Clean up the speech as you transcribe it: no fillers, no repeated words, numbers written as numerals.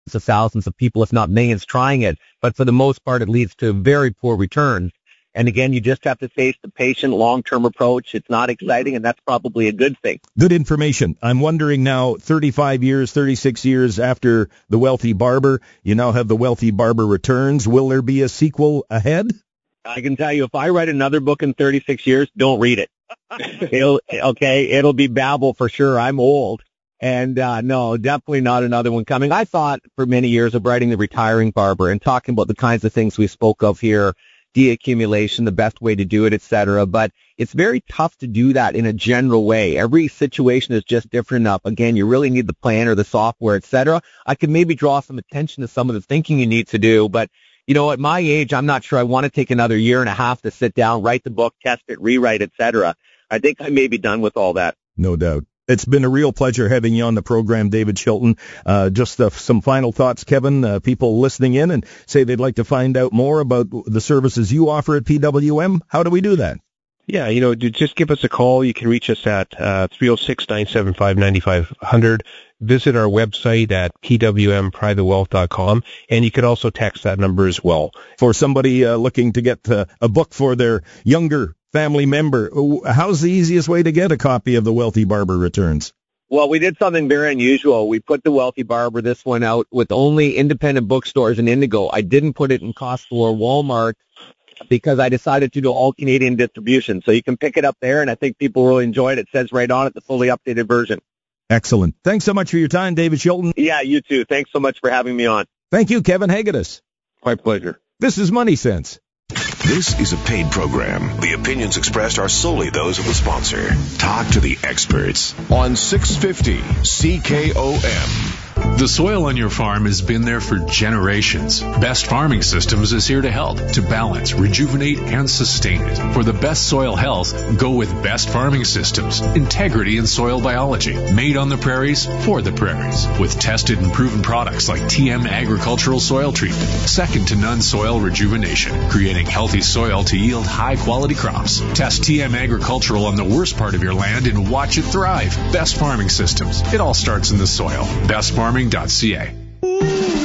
of thousands of people, if not millions, trying it. But for the most part, it leads to very poor returns. And again, you just have to face the patient long-term approach. It's not exciting, and that's probably a good thing. Good information. I'm wondering now, 35 years, 36 years after The Wealthy Barber, you now have The Wealthy Barber Returns. Will there be a sequel ahead? I can tell you, if I write another book in 36 years, don't read it. It'll be babble for sure. I'm old. And no, definitely not another one coming. I thought for many years of writing The Retiring Barber and talking about the kinds of things we spoke of here, deaccumulation, the best way to do it, etc. But it's very tough to do that in a general way. Every situation is just different enough. Again, you really need the plan or the software, etc. I could maybe draw some attention to some of the thinking you need to do, but you know, at my age, I'm not sure I want to take another year and a half to sit down, write the book, test it, rewrite, etc. I think I may be done with all that. No doubt. It's been a real pleasure having you on the program, David Chilton. Just some final thoughts, Kevin. People listening in and say they'd like to find out more about the services you offer at PWM. How do we do that? Yeah, you know, just give us a call. You can reach us at 306-975-9500. Visit our website at pwmprivatewealth.com, and you could also text that number as well. For somebody looking to get a book for their younger family member, how's the easiest way to get a copy of The Wealthy Barber Returns? Well, we did something very unusual. We put The Wealthy Barber, this one, out with only independent bookstores in Indigo. I didn't put it in Costco or Walmart because I decided to do all Canadian distribution. So you can pick it up there, and I think people will enjoy it. It says right on it, the fully updated version. Excellent. Thanks so much for your time, David Chilton. Yeah, you too. Thanks so much for having me on. Thank you, Kevin Hagedis. My pleasure. This is Money Sense. This is a paid program. The opinions expressed are solely those of the sponsor. Talk to the experts on 650 CKOM. The soil on your farm has been there for generations. Best Farming Systems is here to help, to balance, rejuvenate, and sustain it. For the best soil health, go with Best Farming Systems. Integrity in soil biology. Made on the prairies, for the prairies. With tested and proven products like TM Agricultural Soil Treatment. Second to none soil rejuvenation. Creating healthy soil to yield high-quality crops. Test TM Agricultural on the worst part of your land and watch it thrive. Best Farming Systems. It all starts in the soil. bestfarming.ca.